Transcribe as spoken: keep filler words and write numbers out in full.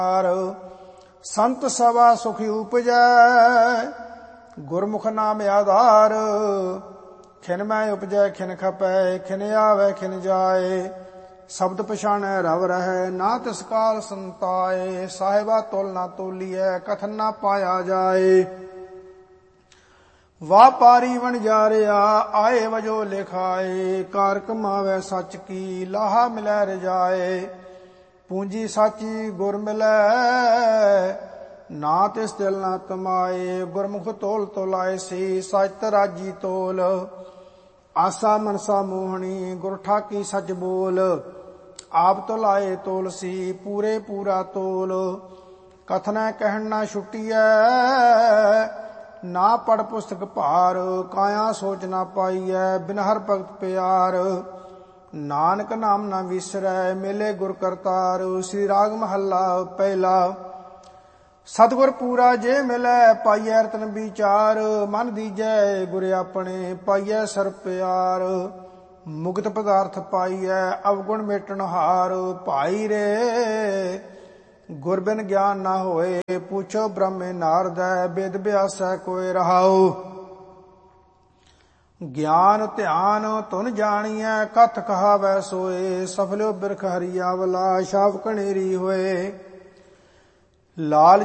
संत सभा सुखी उपजै गुरमुख नाम आधार। खिन मैं उपजै खिन खपै खिन आवे खिन जाए शब्द पछाणै रव रहै ना तिस काल संताए। साहिबा तोल ना तोलिए कथन ना पाया जाए वापारी वणजारिया आए वजो लिखाए। कार कमावे सच की लाहा मिलै रजाए पूंजी साची गुर मिलै ना तिस दिल ना तमाए। गुरमुख तोल तोलाए सी सच राजी तोल आसा मनसा मोहनी गुर ठाकी सच बोल। आप तोलाए तोल सी पूरे पूरा तोल कथन कहन ना छुटिया ना पढ़ पुस्तक भार। काया सोच ना पाईਐ बिन हर भगत प्यार। नानक नाम ना विसरै मिले गुर करतार। श्री राग महला पहला। सतगुर पूरा जे मिलै पाईਐ रतन विचार। मन दीजै गुर अपने पाईਐ सर प्यार। मुक्त पदार्थ पाईਐ अवगुण मेटन हार। भाई रे गुर बिन ज्ञान ना होए पूछो ब्रह्मे नारद वेद व्यासै कोय रहाओ। ज्ञान ध्यान तुन जानिए कथ कहावै सोए। सफलो बिरख हरिया वला शाव कनेरी होए। लाल